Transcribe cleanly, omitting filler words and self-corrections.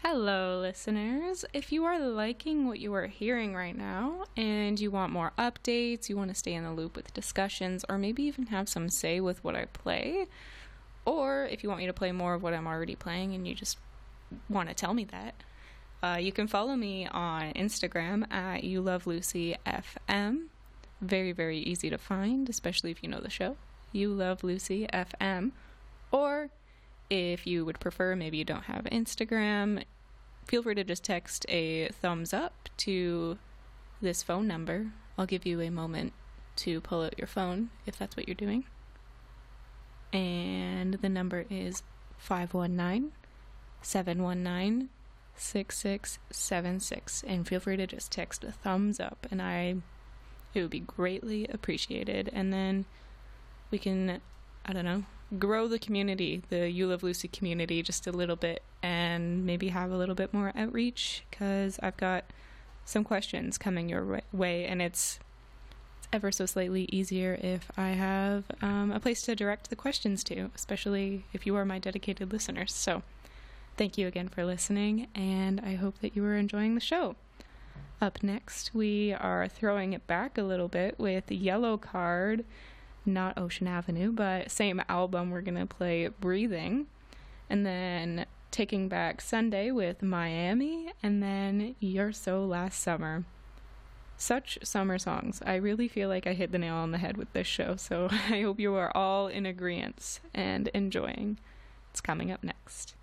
Hello, listeners. If you are liking what you are hearing right now and you want more updates, you want to stay in the loop with discussions, or maybe even have some say with what I play, or if you want me to play more of what I'm already playing and you just want to tell me that, you can follow me on Instagram at YouLoveLucyFM. Very, very easy to find, especially if you know the show. YouLoveLucyFM. Or if you would prefer, maybe you don't have Instagram, feel free to just text a thumbs up to this phone number. I'll give you a moment to pull out your phone if that's what you're doing. And the number is 519-719-6676. And feel free to just text a thumbs up, and it would be greatly appreciated. And then we can, grow the community, the You Love Lucy community, just a little bit, and maybe have a little bit more outreach, because I've got some questions coming your way, and it's ever so slightly easier if I have a place to direct the questions to, especially if you are my dedicated listeners. So thank you again for listening, and I hope that you are enjoying the show. Up next, we are throwing it back a little bit with Yellowcard. Not Ocean Avenue, but same album. We're going to play Breathing. And then Taking Back Sunday with Miami. And then You're So Last Summer. Such summer songs. I really feel like I hit the nail on the head with this show. So I hope you are all in agreement and enjoying. It's coming up next.